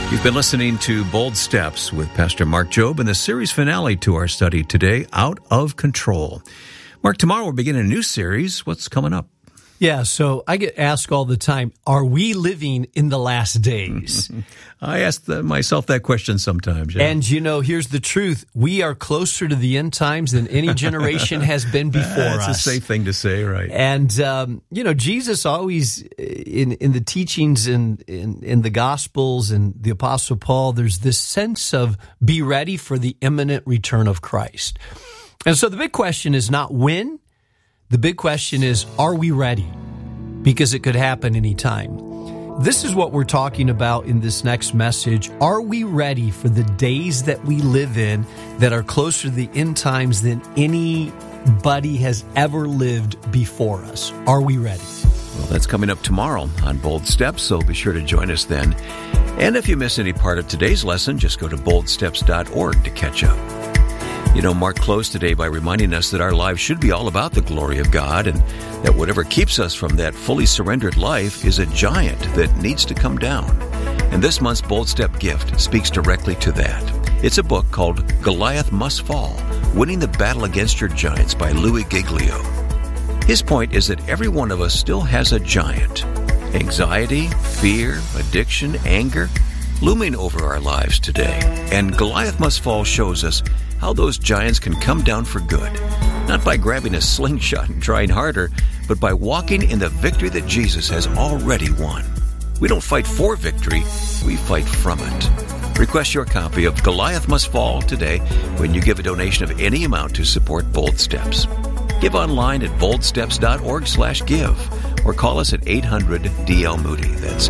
You've been listening to Bold Steps with Pastor Mark Jobe and the series finale to our study today, Out of Control. Mark, tomorrow we're beginning a new series. What's coming up? Yeah, so I get asked all the time, are we living in the last days? I ask myself that question sometimes. Yeah. And, here's the truth. We are closer to the end times than any generation has been before us. That's a safe thing to say, right? And, Jesus always, in the teachings in the Gospels and the Apostle Paul, there's this sense of be ready for the imminent return of Christ. And so the big question is not when. The big question is, are we ready? Because it could happen anytime. This is what we're talking about in this next message. Are we ready for the days that we live in that are closer to the end times than anybody has ever lived before us? Are we ready? Well, that's coming up tomorrow on Bold Steps, so be sure to join us then. And if you miss any part of today's lesson, just go to boldsteps.org to catch up. Mark closed today by reminding us that our lives should be all about the glory of God and that whatever keeps us from that fully surrendered life is a giant that needs to come down. And this month's Bold Step gift speaks directly to that. It's a book called Goliath Must Fall, Winning the Battle Against Your Giants by Louis Giglio. His point is that every one of us still has a giant. Anxiety, fear, addiction, anger, looming over our lives today. And Goliath Must Fall shows us how those giants can come down for good, not by grabbing a slingshot and trying harder, but by walking in the victory that Jesus has already won. We don't fight for victory, we fight from it. Request your copy of Goliath Must Fall today when you give a donation of any amount to support Bold Steps. Give online at boldsteps.org/give or call us at 800-DL-MOODY. That's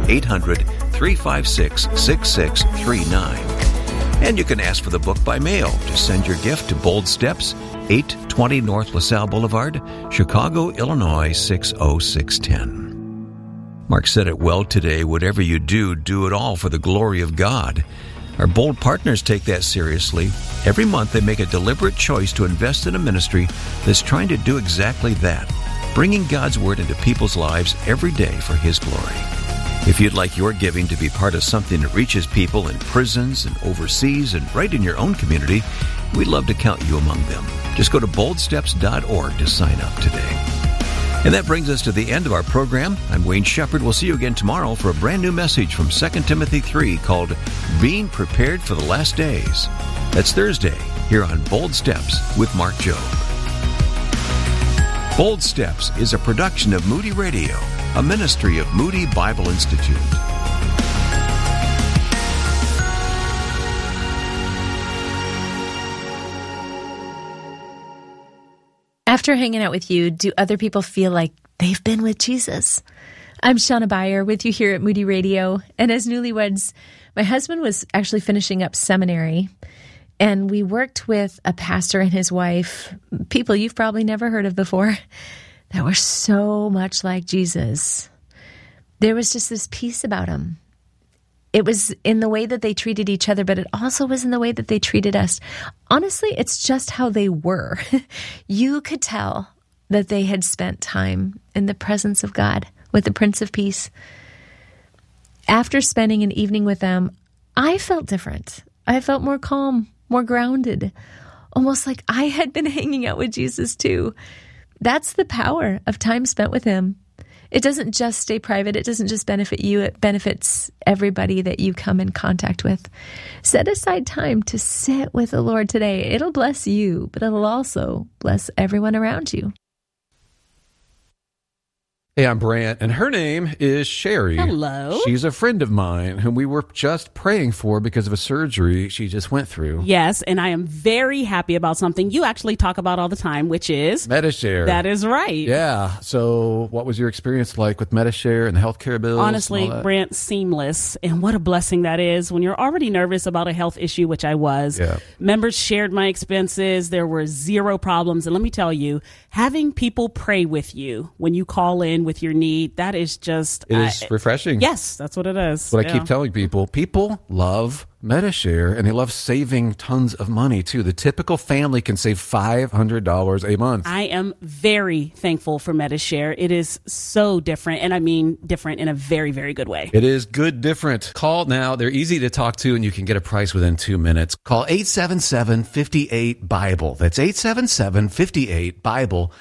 800-356-6639. And you can ask for the book by mail. Just send your gift to Bold Steps, 820 North LaSalle Boulevard, Chicago, Illinois, 60610. Mark said it well today. Whatever you do, do it all for the glory of God. Our Bold partners take that seriously. Every month they make a deliberate choice to invest in a ministry that's trying to do exactly that, bringing God's Word into people's lives every day for His glory. If you'd like your giving to be part of something that reaches people in prisons and overseas and right in your own community, we'd love to count you among them. Just go to boldsteps.org to sign up today. And that brings us to the end of our program. I'm Wayne Shepherd. We'll see you again tomorrow for a brand new message from 2 Timothy 3 called Being Prepared for the Last Days. That's Thursday here on Bold Steps with Mark Jobe. Bold Steps is a production of Moody Radio, a ministry of Moody Bible Institute. After hanging out with you, do other people feel like they've been with Jesus? I'm Shauna Beyer with you here at Moody Radio. And as newlyweds, my husband was actually finishing up seminary, and we worked with a pastor and his wife, people you've probably never heard of before, that were so much like Jesus. There was just this peace about them. It was in the way that they treated each other, but it also was in the way that they treated us. Honestly, it's just how they were. You could tell that they had spent time in the presence of God with the Prince of Peace. After spending an evening with them, I felt different. I felt more calm, more grounded, almost like I had been hanging out with Jesus too. That's the power of time spent with Him. It doesn't just stay private. It doesn't just benefit you. It benefits everybody that you come in contact with. Set aside time to sit with the Lord today. It'll bless you, but it'll also bless everyone around you. Hey, I'm Brant, and her name is Sherry. Hello. She's a friend of mine whom we were just praying for because of a surgery she just went through. Yes, and I am very happy about something you actually talk about all the time, which is Medi-Share. That is right. Yeah. So what was your experience like with Medi-Share and the healthcare bills? Honestly, Brant, seamless. And what a blessing that is when you're already nervous about a health issue, which I was. Yeah. Members shared my expenses. There were zero problems. And let me tell you, having people pray with you when you call in with your need, that is just... It is refreshing. Yes, that's what it is. That's what I keep telling people. People love Medi-Share, and they love saving tons of money, too. The typical family can save $500 a month. I am very thankful for Medi-Share. It is so different, and I mean different in a very, very good way. It is good different. Call now. They're easy to talk to, and you can get a price within 2 minutes. Call 877-58-BIBLE. That's 877-58-BIBLE.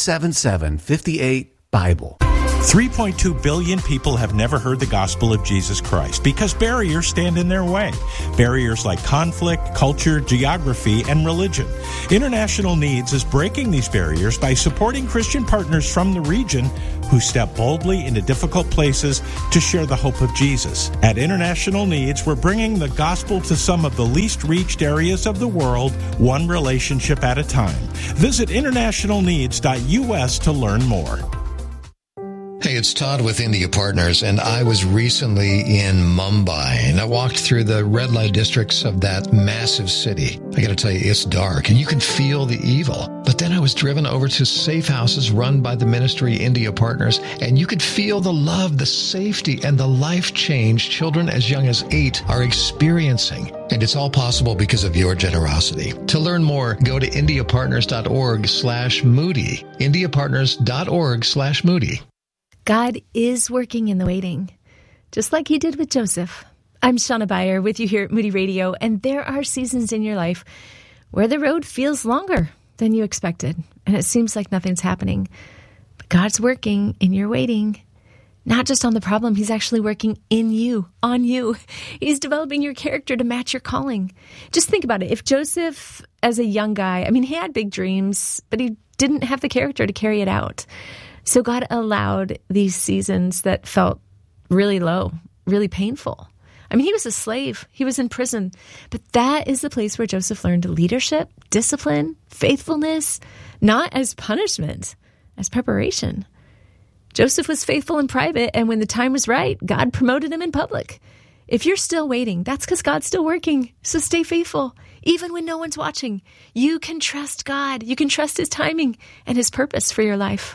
877-58-BIBLE. 3.2 billion people have never heard the gospel of Jesus Christ because barriers stand in their way. Barriers like conflict, culture, geography, and religion. International Needs is breaking these barriers by supporting Christian partners from the region who step boldly into difficult places to share the hope of Jesus. At International Needs, we're bringing the gospel to some of the least reached areas of the world, one relationship at a time. Visit internationalneeds.us to learn more. Hey, it's Todd with India Partners, and I was recently in Mumbai, and I walked through the red light districts of that massive city. I gotta tell you, it's dark, and you can feel the evil. But then I was driven over to safe houses run by the ministry India Partners, and you could feel the love, the safety, and the life change children as young as 8 are experiencing. And it's all possible because of your generosity. To learn more, go to indiapartners.org/Moody. indiapartners.org/Moody. God is working in the waiting, just like he did with Joseph. I'm Shauna Beyer with you here at Moody Radio, and there are seasons in your life where the road feels longer than you expected, and it seems like nothing's happening. But God's working in your waiting, not just on the problem. He's actually working in you, on you. He's developing your character to match your calling. Just think about it. If Joseph, as a young guy, he had big dreams, but he didn't have the character to carry it out. So God allowed these seasons that felt really low, really painful. He was a slave. He was in prison. But that is the place where Joseph learned leadership, discipline, faithfulness, not as punishment, as preparation. Joseph was faithful in private, and when the time was right, God promoted him in public. If you're still waiting, that's because God's still working. So stay faithful. Even when no one's watching, you can trust God. You can trust his timing and his purpose for your life.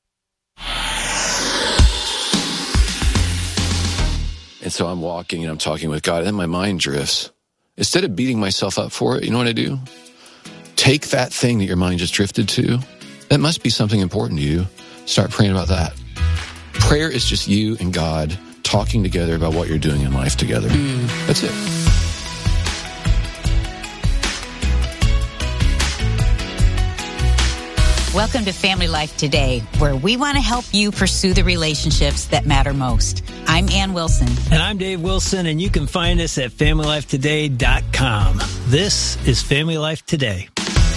And so I'm walking and I'm talking with God, and then my mind drifts. Instead of beating myself up for it, you know what I do? Take that thing that your mind just drifted to. That must be something important to you. Start praying about that. Prayer is just you and God talking together about what you're doing in life together. That's it. Welcome to Family Life Today, where we want to help you pursue the relationships that matter most. I'm Ann Wilson. And I'm Dave Wilson, and you can find us at FamilyLifeToday.com. This is Family Life Today.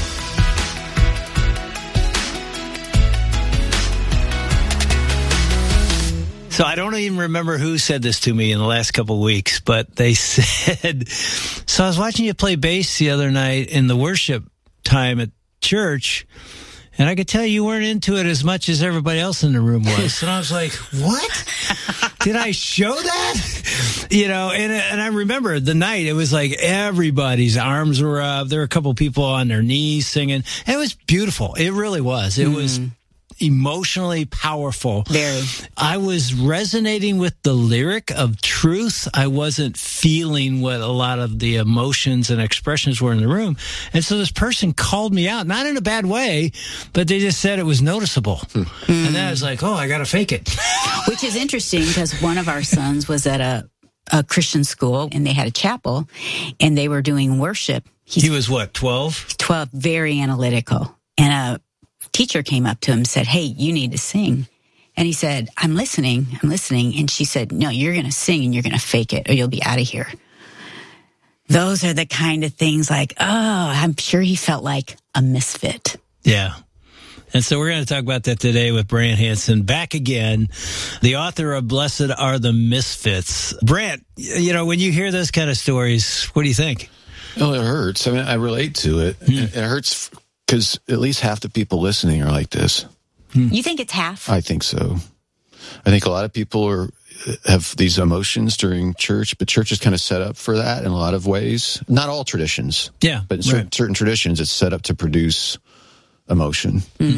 So I don't even remember who said this to me in the last couple of weeks, but they said, so I was watching you play bass the other night in the worship time at church, and I could tell you weren't into it as much as everybody else in the room was. And I was like, what? Did I show that? And I remember the night, it was like everybody's arms were up. There were a couple people on their knees singing. And it was beautiful. It really was. It was emotionally powerful. Very. I was resonating with the lyric of truth. I wasn't feeling what a lot of the emotions and expressions were in the room. And so this person called me out, not in a bad way, but they just said it was noticeable. And then I was like, oh, I got to fake it. Which is interesting because one of our sons was at a Christian school, and they had a chapel, and they were doing worship. He was what, 12? 12, very analytical. And a teacher came up to him and said, hey, you need to sing. And he said, I'm listening. And she said, no, you're going to sing and you're going to fake it or you'll be out of here. Those are the kind of things like, oh, I'm sure he felt like a misfit. Yeah. And so we're going to talk about that today with Brant Hansen, back again, the author of Blessed Are the Misfits. Brant, when you hear those kind of stories, what do you think? Well, it hurts. I relate to it. It hurts because at least half the people listening are like this. You think it's half? I think so. I think a lot of people have these emotions during church, but church is kind of set up for that in a lot of ways. Not all traditions. Yeah. But in certain traditions, it's set up to produce emotion.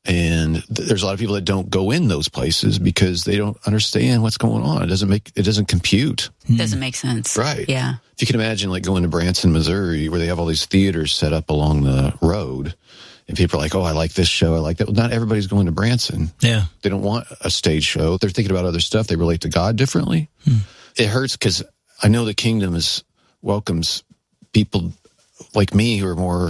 And there's a lot of people that don't go in those places because they don't understand what's going on. It doesn't compute. Doesn't make sense. Right. Yeah. If you can imagine like going to Branson, Missouri, where they have all these theaters set up along the road, and people are like, oh, I like this show, I like that. Well, not everybody's going to Branson. Yeah. They don't want a stage show. They're thinking about other stuff. They relate to God differently. It hurts because I know the kingdom welcomes people like me who are more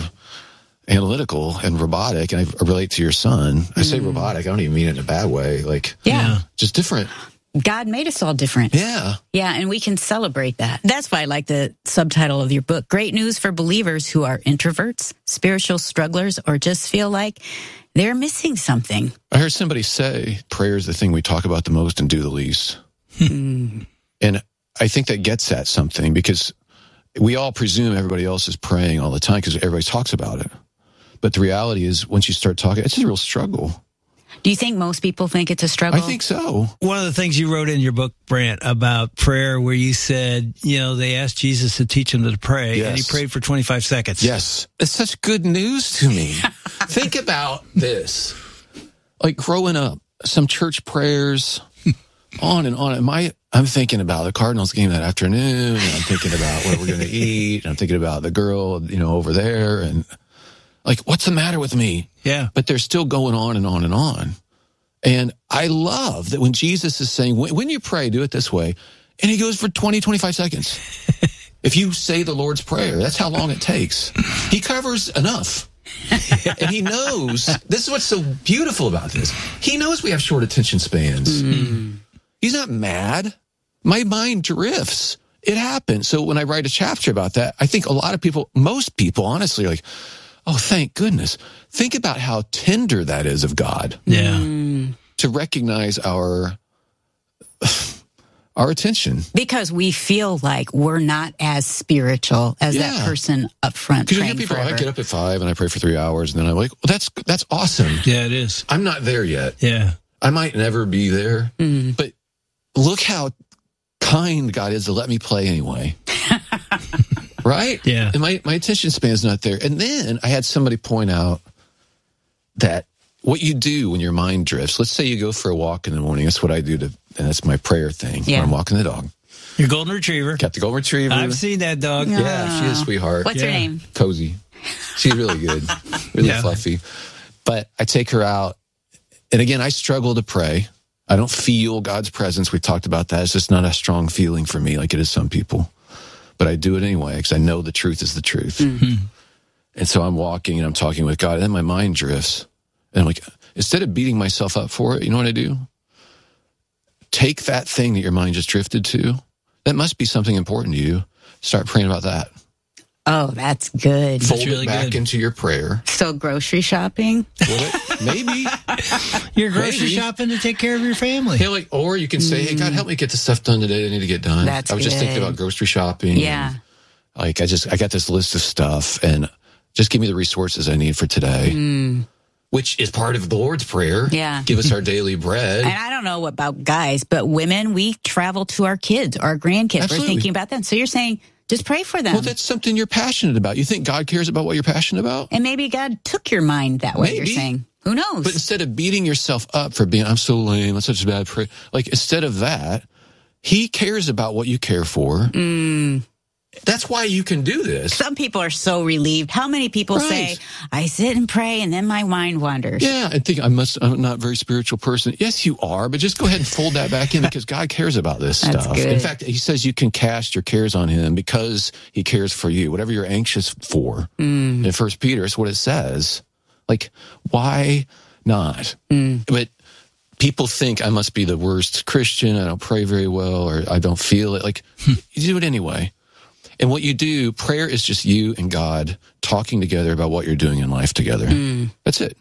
analytical and robotic, and I relate to your son. I say robotic, I don't even mean it in a bad way. Like, Yeah. just different. God made us all different. Yeah. Yeah, and we can celebrate that. That's why I like the subtitle of your book. Great news for believers who are introverts, spiritual strugglers, or just feel like they're missing something. I heard somebody say prayer is the thing we talk about the most and do the least. And I think that gets at something because we all presume everybody else is praying all the time because everybody talks about it. But the reality is, once you start talking, it's a real struggle. Do you think most people think it's a struggle? I think so. One of the things you wrote in your book, Brant, about prayer, where you said, they asked Jesus to teach them to pray, and he prayed for 25 seconds. Yes. It's such good news to me. Think about this. Like growing up, some church prayers, on and on. I'm thinking about the Cardinals game that afternoon, and I'm thinking about what we're going to eat, and I'm thinking about the girl, over there, and like, what's the matter with me? Yeah. But they're still going on and on and on. And I love that when Jesus is saying, when you pray, do it this way. And he goes for 20, 25 seconds. If you say the Lord's Prayer, that's how long it takes. He covers enough. And he knows, this is what's so beautiful about this. He knows we have short attention spans. He's not mad. My mind drifts. It happens. So when I write a chapter about that, I think a lot of people, most people, honestly, are like, oh, thank goodness. Think about how tender that is of God. Yeah. To recognize our attention. Because we feel like we're not as spiritual as that person up front Because praying people, forever. I get up at 5 and I pray for 3 hours, and then I'm like, well, that's awesome. Yeah, it is. I'm not there yet. Yeah. I might never be there. But look how kind God is to let me play anyway. Right? Yeah. And my attention span's not there. And then I had somebody point out that what you do when your mind drifts, let's say you go for a walk in the morning. That's what I do and that's my prayer thing. Yeah. When I'm walking the dog. Your golden retriever. Got the golden retriever. I've seen that dog. Yeah, she's a sweetheart. What's her name? Cozy. She's really good. Really fluffy. But I take her out. And again, I struggle to pray. I don't feel God's presence. We talked about that. It's just not a strong feeling for me like it is some people. But I do it anyway because I know the truth is the truth. And so I'm walking and I'm talking with God, and then my mind drifts. And I'm like, instead of beating myself up for it, you know what I do? Take that thing that your mind just drifted to. That must be something important to you. Start praying about that. Oh, that's good. Fold really it back good. into your prayer. So grocery shopping? Maybe. You're grocery Maybe. shopping to take care of your family. Hey, or you can say, hey, God, help me get the stuff done today that I need to get done. That's I was just thinking good. about grocery shopping. Yeah. I got this list of stuff, and just give me the resources I need for today. Which is part of the Lord's Prayer. Yeah. Give us our daily bread. And I don't know about guys, but women, we travel to our kids, our grandkids. Absolutely. We're thinking about them. So you're saying, just pray for them. Well, that's something you're passionate about. You think God cares about what you're passionate about? And maybe God took your mind that way, Maybe. you're saying. Who knows? But instead of beating yourself up for being, I'm so lame, I'm such a bad prayer, like instead of that, he cares about what you care for. That's why you can do this. Some people are so relieved. How many people say, I sit and pray and then my mind wanders? Yeah, I think I'm not a very spiritual person. Yes, you are, but just go ahead and fold that back in because God cares about this That's stuff. good. In fact, he says you can cast your cares on him because he cares for you. Whatever you're anxious for. In 1 Peter, it's what it says. Like, why not? But people think I must be the worst Christian. I don't pray very well, or I don't feel it. Like, you do it anyway. And what you do, prayer is just you and God talking together about what you're doing in life together. That's it.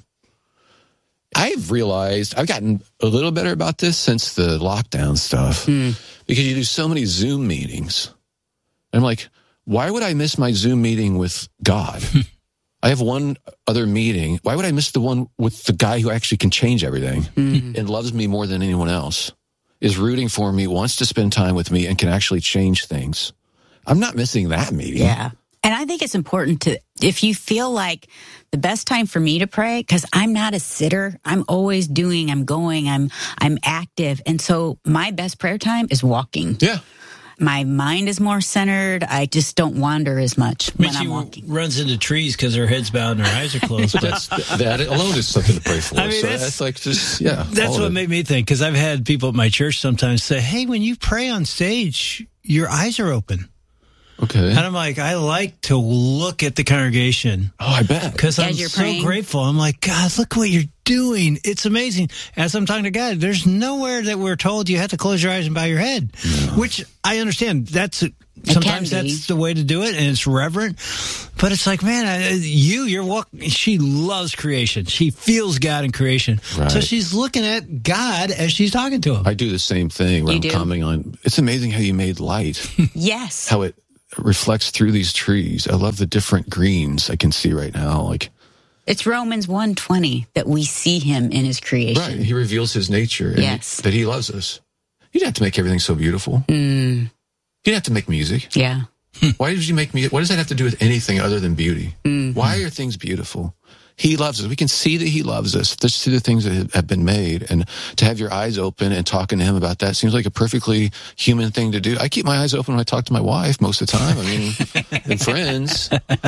I've realized I've gotten a little better about this since the lockdown stuff because you do so many Zoom meetings. And I'm like, why would I miss my Zoom meeting with God? I have one other meeting. Why would I miss the one with the guy who actually can change everything and loves me more than anyone else, is rooting for me, wants to spend time with me, and can actually change things? I'm not missing that meeting. Yeah. And I think it's important to, if you feel like the best time for me to pray, because I'm not a sitter, I'm always doing, I'm going, I'm active. And so my best prayer time is walking. Yeah. My mind is more centered. I just don't wander as much when I'm walking. Runs into trees because her head's bowed and her eyes are closed. That alone is something to pray for. I mean, so that's like just, yeah. That's what made me think, because I've had people at my church sometimes say, hey, when you pray on stage, your eyes are open. Okay. And I'm like, I like to look at the congregation. Oh, I bet. Because I'm so grateful. I'm like, God, look what you're doing. It's amazing. As I'm talking to God, there's nowhere that we're told you have to close your eyes and bow your head, which I understand. Sometimes that's the way to do it, and it's reverent. But it's like, man, you're walking. She loves creation. She feels God in creation. Right. So she's looking at God as she's talking to him. I do the same thing where I'm commenting on, it's amazing how you made light. Yes. How it reflects through these trees. I love the different greens I can see right now. Like, it's Romans 1:20 that we see him in his creation. Right. He reveals his nature. And that he loves us. You didn't have to make everything so beautiful. You didn't have to make music. Yeah. Why did you make music? What does that have to do with anything other than beauty? Why are things beautiful? He loves us. We can see that he loves us just through the things that have been made. And to have your eyes open and talking to him about that seems like a perfectly human thing to do. I keep my eyes open when I talk to my wife most of the time. I mean, and friends.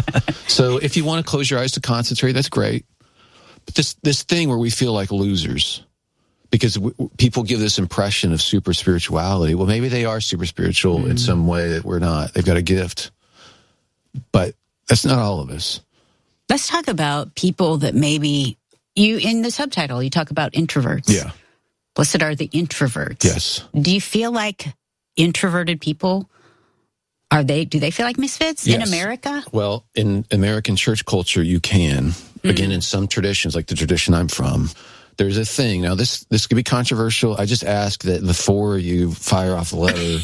So if you want to close your eyes to concentrate, that's great. But this thing where we feel like losers, because people give this impression of super spirituality. Well, maybe they are super spiritual in some way that we're not. They've got a gift. But that's not all of us. Let's talk about people that maybe in the subtitle, you talk about introverts. Yeah. Blessed are the introverts. Yes. Do you feel like introverted people, do they feel like misfits in America? Well, in American church culture, you can. Again, in some traditions, like the tradition I'm from, there's a thing. Now, this could be controversial. I just ask that before you fire off a letter,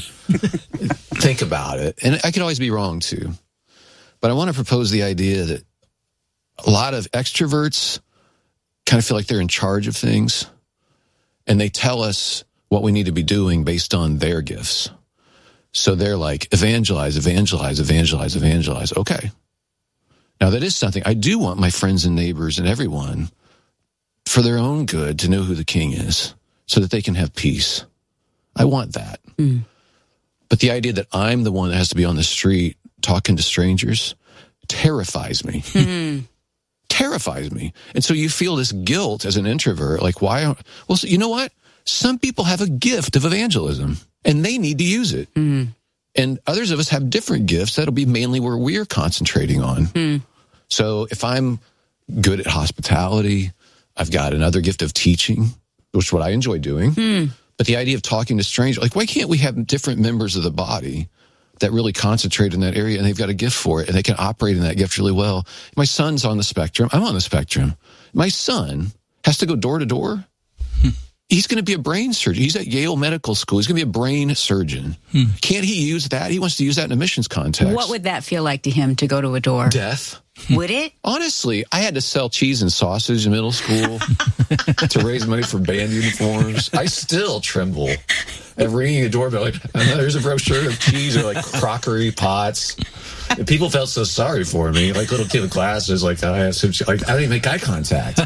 think about it. And I could always be wrong, too. But I want to propose the idea that a lot of extroverts kind of feel like they're in charge of things, and they tell us what we need to be doing based on their gifts. So they're like, evangelize, evangelize, evangelize, evangelize. Okay. Now, that is something. I do want my friends and neighbors and everyone, for their own good, to know who the King is so that they can have peace. I want that. But the idea that I'm the one that has to be on the street talking to strangers terrifies me. Terrifies me. And so you feel this guilt as an introvert, like, why? Well, so you know what? Some people have a gift of evangelism, and they need to use it. And others of us have different gifts. That'll be mainly where we're concentrating on. So if I'm good at hospitality, I've got another gift of teaching, which is what I enjoy doing. But the idea of talking to strangers, like, why can't we have different members of the body that really concentrate in that area, and they've got a gift for it, and they can operate in that gift really well? My son's on the spectrum. I'm on the spectrum. My son has to go door to door. He's going to be a brain surgeon. He's at Yale Medical School. He's going to be a brain surgeon. Can't he use that? He wants to use that in a missions context. What would that feel like to him, to go to a door? Death. Would it? Honestly, I had to sell cheese and sausage in middle school to raise money for band uniforms. I still tremble at ringing a doorbell. Like, there's a brochure of cheese or like crockery pots. And people felt so sorry for me, like little kid with glasses. Like I didn't even make eye contact.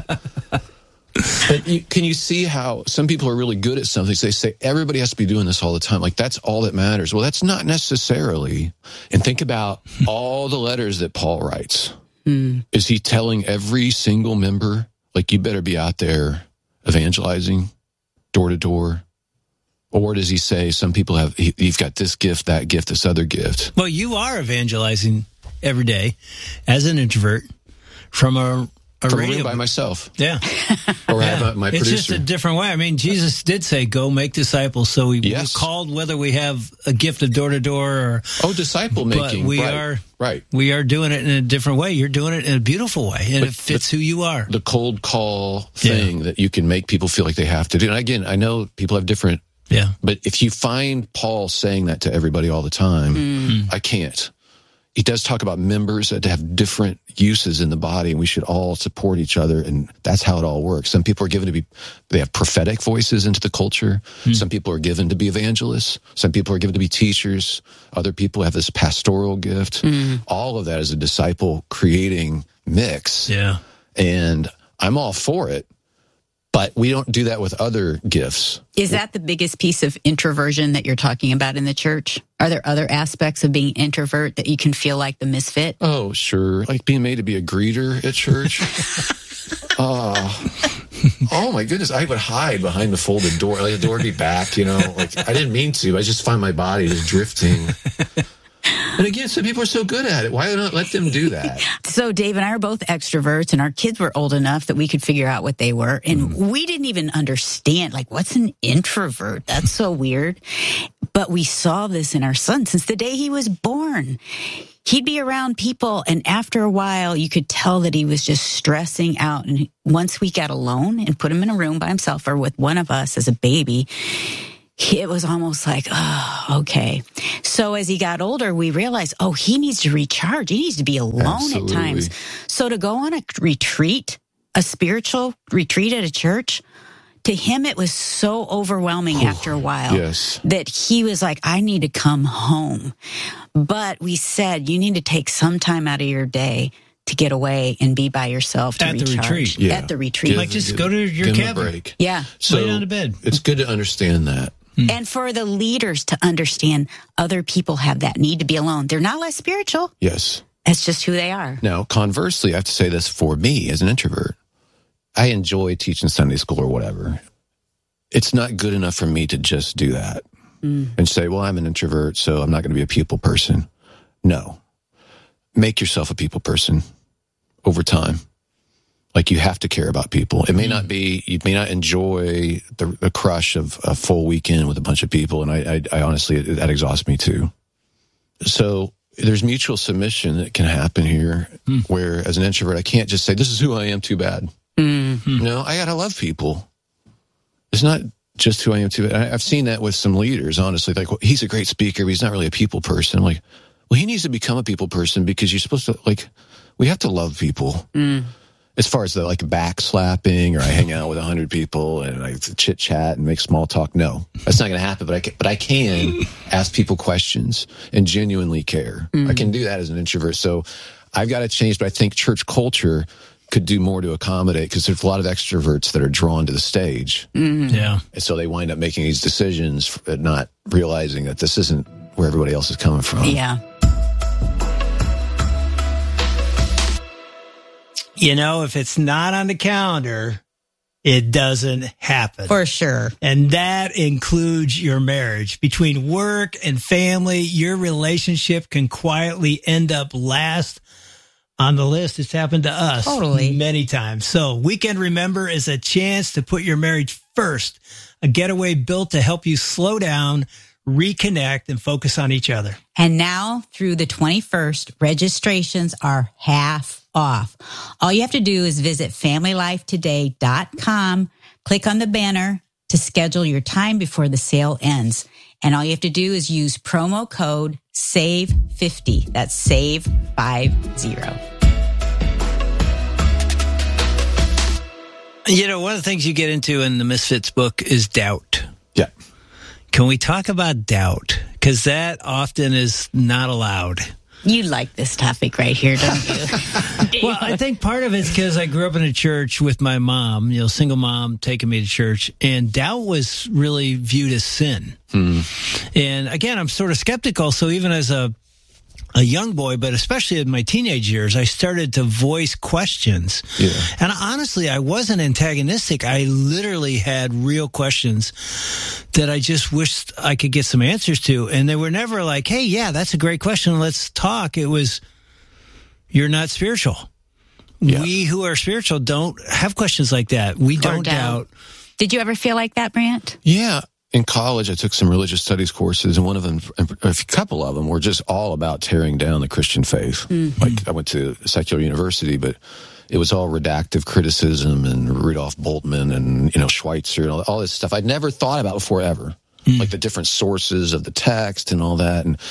But can you see how some people are really good at something? So they say everybody has to be doing this all the time. Like, that's all that matters. Well, that's not necessarily. And think about all the letters that Paul writes. Is he telling every single member, like, you better be out there evangelizing door to door? Or does he say some people you've got this gift, that gift, this other gift? Well, you are evangelizing every day as an introvert from a radio by myself. Yeah. Or have my producer. It's just a different way. I mean, Jesus did say, go make disciples. So we're called, whether we have a gift of door to door or... disciple making. But we are doing it in a different way. You're doing it in a beautiful way. And it fits who you are. The cold call thing that you can make people feel like they have to do. And again, I know people have different... But if you find Paul saying that to everybody all the time, I can't. he does talk about members that have different uses in the body, and we should all support each other, and that's how it all works. Some people are given they have prophetic voices into the culture. Some people are given to be evangelists. Some people are given to be teachers. Other people have this pastoral gift. All of that is a disciple creating mix. Yeah. And I'm all for it. But we don't do that with other gifts. Is that the biggest piece of introversion that you're talking about in the church? Are there other aspects of being introvert that you can feel like the misfit? Oh, sure. Like being made to be a greeter at church. Oh, my goodness. I would hide behind the folded door. Like the door would be back, Like I didn't mean to. I just find my body just drifting. And again, some people are so good at it. Why not let them do that? So Dave and I are both extroverts, and our kids were old enough that we could figure out what they were. And we didn't even understand, like, what's an introvert? That's so weird. But we saw this in our son since the day he was born. He'd be around people, and after a while, you could tell that he was just stressing out. And once we got alone and put him in a room by himself or with one of us as a baby, it was almost like, oh, okay. So as he got older, we realized, he needs to recharge. He needs to be alone at times. So to go on a retreat, a spiritual retreat at a church, to him, it was so overwhelming after a while that he was like, I need to come home. But we said, you need to take some time out of your day to get away and be by yourself to recharge. The retreat. Yeah. At the retreat. Like just go to your cabin. Break. Yeah. So lay down to bed. It's good to understand that. And for the leaders to understand other people have that need to be alone. They're not less spiritual. Yes. It's just who they are. Now, conversely, I have to say this for me as an introvert. I enjoy teaching Sunday school or whatever. It's not good enough for me to just do that and say, well, I'm an introvert, so I'm not going to be a people person. No. Make yourself a people person over time. Like you have to care about people. It may not be, you may not enjoy the crush of a full weekend with a bunch of people. And I honestly, that exhausts me too. So there's mutual submission that can happen here where as an introvert, I can't just say, this is who I am, too bad. No, I got to love people. It's not just who I am too bad. I've seen that with some leaders, honestly. Like, well, he's a great speaker, but he's not really a people person. I'm like, well, he needs to become a people person because you're supposed to, like, we have to love people. As far as the like backslapping or I hang out with 100 people and I chit chat and make small talk, no, that's not going to happen. But I can ask people questions and genuinely care. I can do that as an introvert. So I've got to change. But I think church culture could do more to accommodate because there's a lot of extroverts that are drawn to the stage. Yeah, and so they wind up making these decisions, not realizing that this isn't where everybody else is coming from. Yeah. If it's not on the calendar, it doesn't happen. For sure. And that includes your marriage. Between work and family, your relationship can quietly end up last on the list. It's happened to us many times. So Weekend Remember is a chance to put your marriage first. A getaway built to help you slow down, reconnect, and focus on each other. And now through the 21st, registrations are half off. All you have to do is visit FamilyLifeToday.com, click on the banner to schedule your time before the sale ends. And all you have to do is use promo code SAVE50. That's SAVE50. One of the things you get into in the Misfits book is doubt. Yeah. Can we talk about doubt? Because that often is not allowed. You like this topic right here, don't you? Well, I think part of it's because I grew up in a church with my mom, single mom taking me to church, and doubt was really viewed as sin. And again, I'm sort of skeptical. So even as a young boy, but especially in my teenage years, I started to voice questions. Yeah. And honestly, I wasn't antagonistic. I literally had real questions that I just wished I could get some answers to. And they were never like, hey, yeah, that's a great question. Let's talk. It was, you're not spiritual. Yeah. We who are spiritual don't have questions like that. We don't doubt. Did you ever feel like that, Brant? Yeah. In college, I took some religious studies courses, and one of them, a couple of them, were just all about tearing down the Christian faith. Like, I went to a secular university, but it was all redactive criticism and Rudolf Bultmann and, Schweitzer and all this stuff I'd never thought about before ever. Like the different sources of the text and all that. And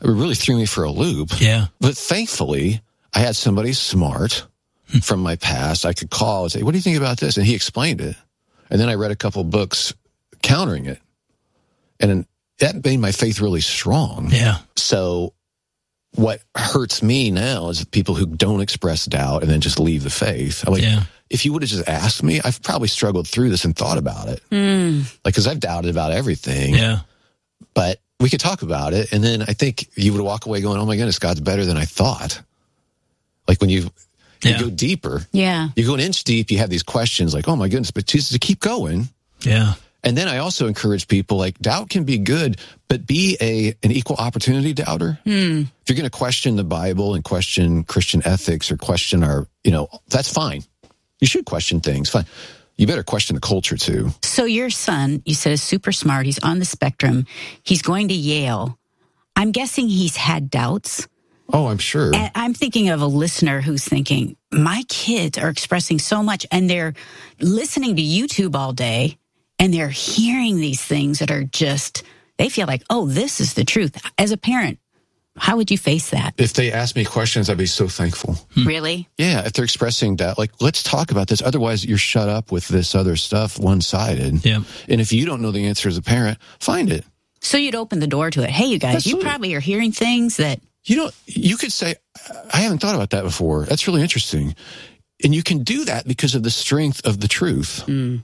It really threw me for a loop. Yeah. But thankfully, I had somebody smart from my past I could call and say, what do you think about this? And he explained it. And then I read a couple books countering it. And that made my faith really strong. Yeah. So what hurts me now is people who don't express doubt and then just leave the faith. I'm like, if you would have just asked me, I've probably struggled through this and thought about it. Because I've doubted about everything. Yeah. But we could talk about it. And then I think you would walk away going, oh my goodness, God's better than I thought. Like when you go deeper. Yeah. You go an inch deep, you have these questions like, oh my goodness, but Jesus, to keep going. Yeah. And then I also encourage people, like, doubt can be good, but be an equal opportunity doubter. If you're going to question the Bible and question Christian ethics or question our, that's fine. You should question things. Fine. You better question the culture too. So your son, you said, is super smart. He's on the spectrum. He's going to Yale. I'm guessing he's had doubts. Oh, I'm sure. And I'm thinking of a listener who's thinking, my kids are expressing so much and they're listening to YouTube all day and they're hearing these things that are just, they feel like, oh, this is the truth. As a parent, how would you face that? If they ask me questions, I'd be so thankful. Really? Yeah, if they're expressing doubt, like, let's talk about this. Otherwise, you're shut up with this other stuff, one-sided. Yeah. And if you don't know the answer as a parent, find it. So you'd open the door to it. Hey, you guys, Absolutely. You probably are hearing things that... You could say, I haven't thought about that before. That's really interesting. And you can do that because of the strength of the truth.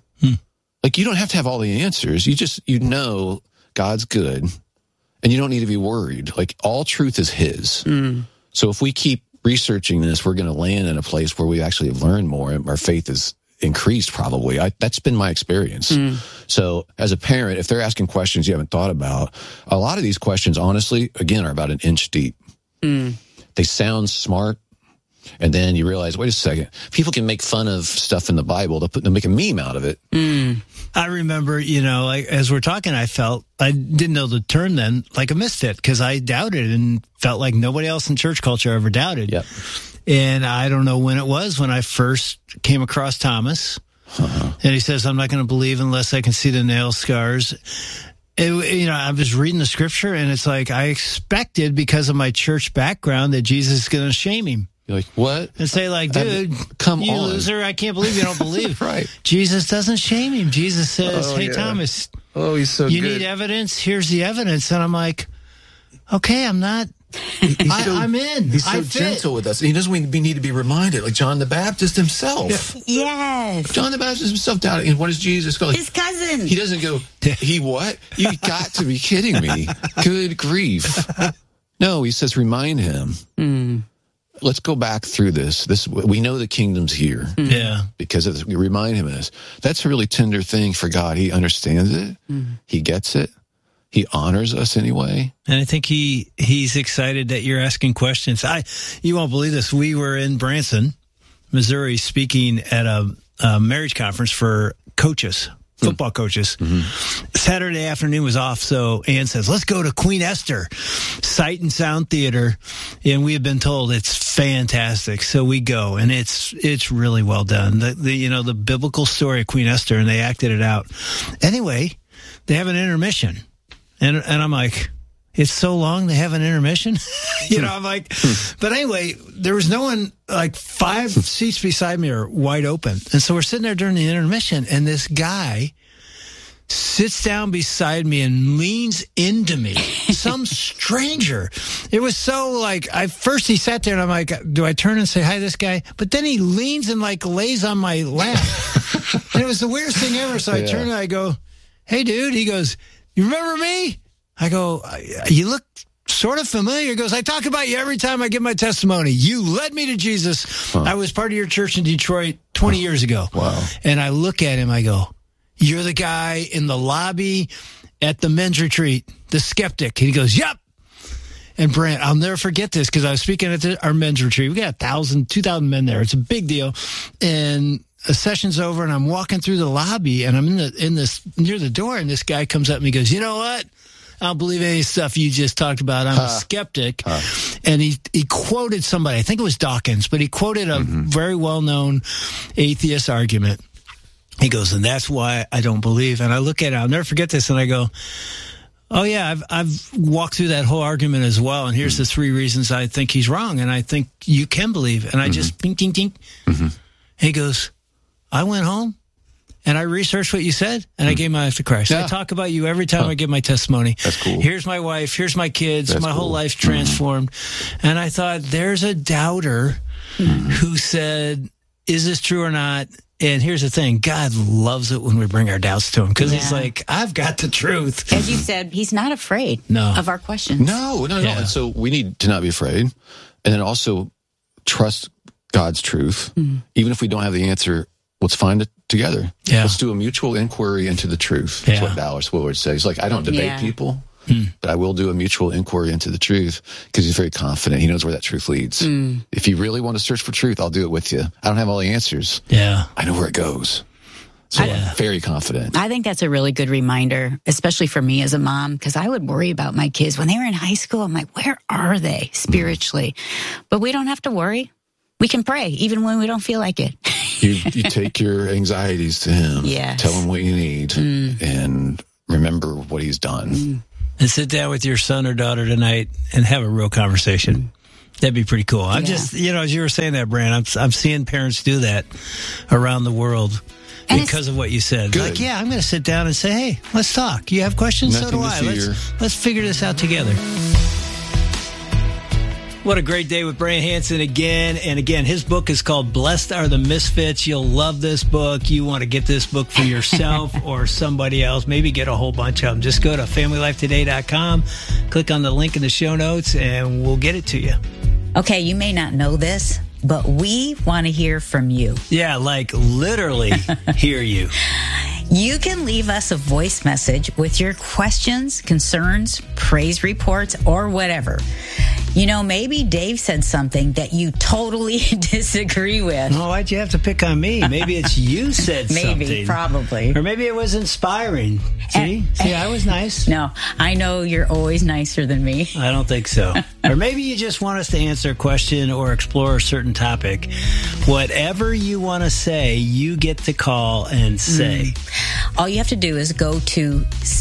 Like, you don't have to have all the answers. You know God's good, and you don't need to be worried. Like, all truth is His. So if we keep researching this, we're going to land in a place where we actually have learned more, and our faith is increased probably. That's been my experience. So as a parent, if they're asking questions you haven't thought about, a lot of these questions, honestly, again, are about an inch deep. They sound smart, and then you realize, wait a second, people can make fun of stuff in the Bible. They'll make a meme out of it. I remember, as we're talking, I didn't know the term then, like a misfit, because I doubted and felt like nobody else in church culture ever doubted. Yep. And I don't know when it was when I first came across Thomas. And he says, I'm not going to believe unless I can see the nail scars. I was reading the scripture, and it's like I expected, because of my church background, that Jesus is going to shame him. You're like, what? And say, like, dude, come you on, loser, I can't believe you don't believe. Right. Jesus doesn't shame him. Jesus says, hey, Thomas, he's so you good. Need evidence? Here's the evidence. And I'm like, okay, I'm not. I'm in. He's so gentle with us. He doesn't need to be reminded, like John the Baptist himself. Yes. John the Baptist himself doubted. And what does Jesus go? His cousin. He doesn't go, he what? You got to be kidding me. Good grief. No, he says, remind him. Let's go back through this. We know the kingdom's here. Yeah. Because we remind him of this. That's a really tender thing for God. He understands it. He gets it. He honors us anyway. And I think he's excited that you're asking questions. You won't believe this. We were in Branson, Missouri, speaking at a marriage conference for coaches, football coaches. Saturday afternoon was off, so Ann says, let's go to Queen Esther Sight and Sound Theater. And we have been told it's fantastic. So we go, and it's really well done. The biblical story of Queen Esther, and they acted it out. Anyway, they have an intermission. And I'm like, it's so long they have an intermission? I'm like, but anyway, there was no one, like 5 seats beside me are wide open. And so we're sitting there during the intermission, and this guy sits down beside me and leans into me. Some stranger. It was so like, first he sat there and I'm like, do I turn and say hi to this guy? But then he leans and like lays on my lap. And it was the weirdest thing ever. So I turn and I go, hey dude. He goes, you remember me? I go, you look sort of familiar. He goes, I talk about you every time I give my testimony. You led me to Jesus. I was part of your church in Detroit 20 years ago. Wow. And I look at him, I go, you're the guy in the lobby at the men's retreat, the skeptic. And he goes, yep. And Brant, I'll never forget this because I was speaking at our men's retreat. We got 2,000 men there. It's a big deal. And a session's over, and I'm walking through the lobby, and I'm in this near the door, and this guy comes up and he goes, you know what? I don't believe any stuff you just talked about. I'm a skeptic. And he quoted somebody, I think it was Dawkins, but he quoted a very well-known atheist argument. He goes, and that's why I don't believe. And I look at it, I'll never forget this, and I go, Oh, yeah, I've walked through that whole argument as well, and here's the 3 reasons I think he's wrong, and I think you can believe. And I just, ding, ding, ding. He goes, I went home, and I researched what you said, and I gave my life to Christ. I talk about you every time I give my testimony. That's cool. Here's my wife, here's my kids, my whole life transformed. And I thought, there's a doubter who said, is this true or not? And here's the thing, God loves it when we bring our doubts to him, because he's like, I've got the truth. As you said, he's not afraid of our questions. No. And so we need to not be afraid. And then also trust God's truth. Even if we don't have the answer, let's find it together. Let's do a mutual inquiry into the truth. That's what Dallas Willard says. He's like, I don't debate people, but I will do a mutual inquiry into the truth, because he's very confident. He knows where that truth leads. If you really want to search for truth, I'll do it with you. I don't have all the answers. I know where it goes. So I'm very confident. I think that's a really good reminder, especially for me as a mom, because I would worry about my kids. When they were in high school, I'm like, where are they spiritually? But we don't have to worry. We can pray, even when we don't feel like it. You take your anxieties to him. Tell him what you need, and remember what he's done. And sit down with your son or daughter tonight and have a real conversation. That'd be pretty cool. I'm just, as you were saying that, Brand, I'm seeing parents do that around the world because of what you said. Like, I'm going to sit down and say, hey, let's talk. You have questions? So do I. Let's figure this out together. What a great day with Brian Hansen again. And again, his book is called Blessed Are the Misfits. You'll love this book. You want to get this book for yourself or somebody else. Maybe get a whole bunch of them. Just go to FamilyLifeToday.com, click on the link in the show notes, and we'll get it to you. Okay, you may not know this, but we want to hear from you. Yeah, like literally hear you. You can leave us a voice message with your questions, concerns, praise reports, or whatever. Maybe Dave said something that you totally disagree with. Oh, why'd you have to pick on me? Maybe it's you said something. Maybe, probably. Or maybe it was inspiring. See, I was nice. No, I know you're always nicer than me. I don't think so. Or maybe you just want us to answer a question or explore a certain topic. Whatever you want to say, you get to call and say. All you have to do is go to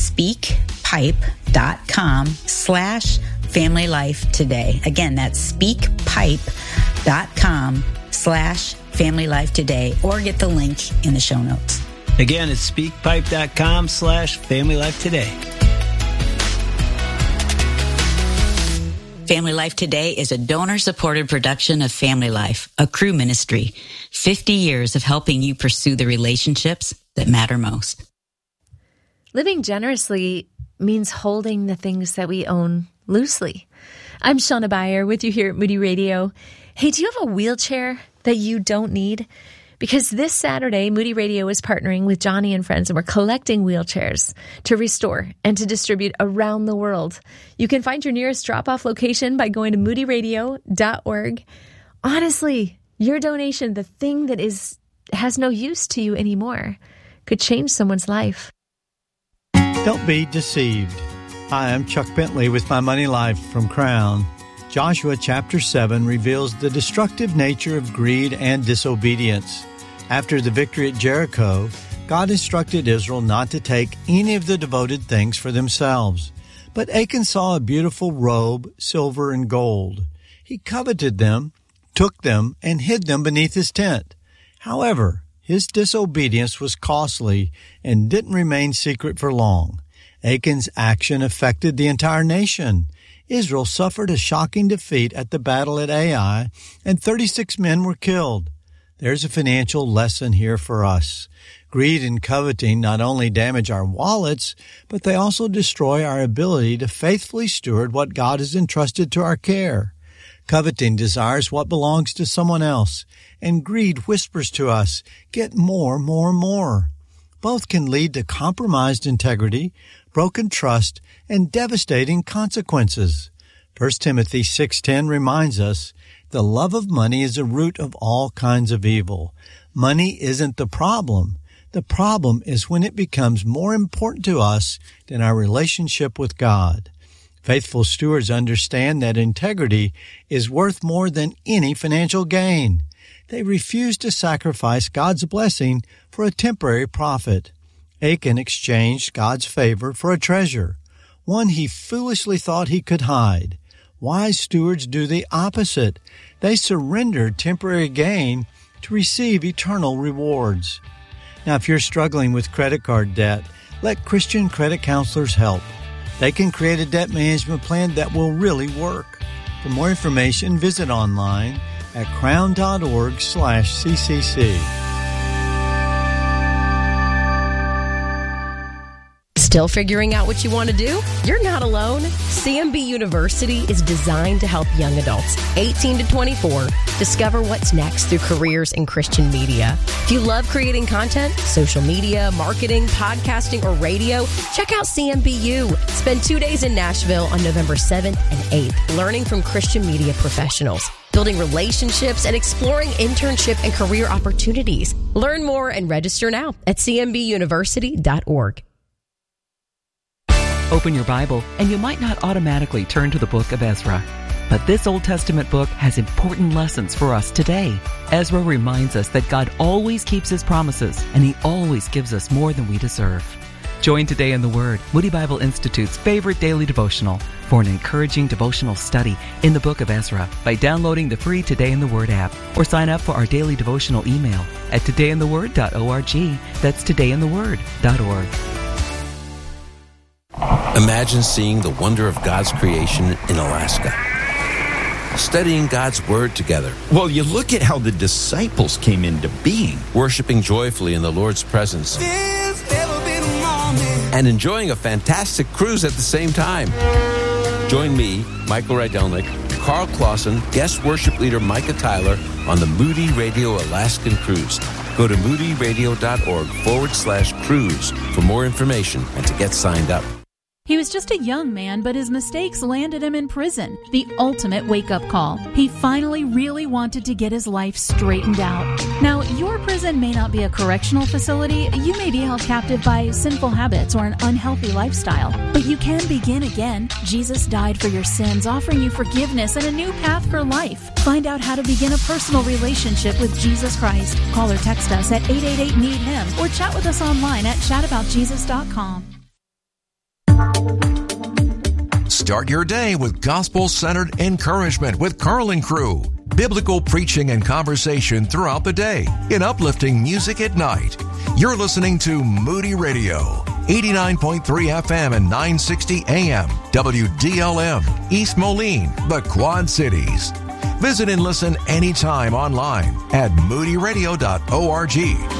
speakpipe.com/Family Life Today. Again, that's speakpipe.com/Family Life Today, or get the link in the show notes. Again, it's speakpipe.com/Family Life Today. Family Life Today is a donor-supported production of Family Life, a Cru ministry. 50 years of helping you pursue the relationships that matter most. Living generously means holding the things that we own loosely. I'm Shauna Beyer with you here at Moody Radio. Hey, do you have a wheelchair that you don't need? Because this Saturday, Moody Radio is partnering with Johnny and Friends, and we're collecting wheelchairs to restore and to distribute around the world. You can find your nearest drop-off location by going to moodyradio.org. Honestly, your donation, the thing that has no use to you anymore, could change someone's life. Don't be deceived. Hi, I'm Chuck Bentley with My Money Life from Crown. Joshua chapter 7 reveals the destructive nature of greed and disobedience. After the victory at Jericho, God instructed Israel not to take any of the devoted things for themselves. But Achan saw a beautiful robe, silver and gold. He coveted them, took them, and hid them beneath his tent. However, his disobedience was costly and didn't remain secret for long. Achan's action affected the entire nation. Israel suffered a shocking defeat at the battle at Ai, and 36 men were killed. There's a financial lesson here for us. Greed and coveting not only damage our wallets, but they also destroy our ability to faithfully steward what God has entrusted to our care. Coveting desires what belongs to someone else, and greed whispers to us, get more, more, more. Both can lead to compromised integrity, broken trust, and devastating consequences. 1 Timothy 6:10 reminds us, the love of money is the root of all kinds of evil. Money isn't the problem. The problem is when it becomes more important to us than our relationship with God. Faithful stewards understand that integrity is worth more than any financial gain. They refuse to sacrifice God's blessing for a temporary profit. Achan exchanged God's favor for a treasure. one he foolishly thought he could hide. Wise stewards do the opposite. They surrender temporary gain to receive eternal rewards. Now, if you're struggling with credit card debt, let Christian credit counselors help. They can create a debt management plan that will really work. For more information, visit online at crown.org/CCC. Still figuring out what you want to do? You're not alone. CMB University is designed to help young adults, 18 to 24, discover what's next through careers in Christian media. If you love creating content, social media, marketing, podcasting, or radio, check out CMBU. Spend 2 days in Nashville on November 7th and 8th, learning from Christian media professionals, building relationships, and exploring internship and career opportunities. Learn more and register now at cmbuniversity.org. Open your Bible, and you might not automatically turn to the book of Ezra. But this Old Testament book has important lessons for us today. Ezra reminds us that God always keeps His promises, and He always gives us more than we deserve. Join Today in the Word, Moody Bible Institute's favorite daily devotional, for an encouraging devotional study in the book of Ezra by downloading the free Today in the Word app, or sign up for our daily devotional email at todayintheword.org. That's todayintheword.org. Imagine seeing the wonder of God's creation in Alaska, studying God's Word together. Well, you look at how the disciples came into being. Worshiping joyfully in the Lord's presence. And enjoying a fantastic cruise at the same time. Join me, Michael Rydelnik, Carl Clausen, guest worship leader Micah Tyler on the Moody Radio Alaskan Cruise. Go to moodyradio.org/cruise for more information and to get signed up. He was just a young man, but his mistakes landed him in prison. The ultimate wake-up call. He finally really wanted to get his life straightened out. Now, your prison may not be a correctional facility. You may be held captive by sinful habits or an unhealthy lifestyle. But you can begin again. Jesus died for your sins, offering you forgiveness and a new path for life. Find out how to begin a personal relationship with Jesus Christ. Call or text us at 888-NEED-HIM or chat with us online at chataboutjesus.com. Start your day with gospel-centered encouragement with Carl and Crew. Biblical preaching and conversation throughout the day in uplifting music at night. You're listening to Moody Radio, 89.3 FM and 960 AM, WDLM, East Moline, the Quad Cities. Visit and listen anytime online at moodyradio.org.